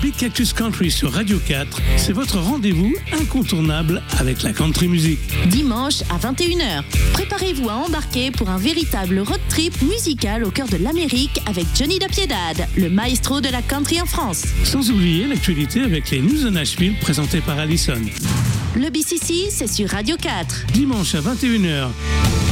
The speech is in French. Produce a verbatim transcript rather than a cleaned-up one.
Big Cactus Country sur Radio quatre, c'est votre rendez-vous incontournable avec la country music. Dimanche à vingt et une heures, préparez-vous à embarquer pour un véritable road trip musical au cœur de l'Amérique avec Johnny Dapiedad, le maestro de la country en France. Sans oublier l'actualité avec les News de Nashville présentées par Allison. Le B C C, c'est sur Radio quatre. Dimanche à vingt et une heures,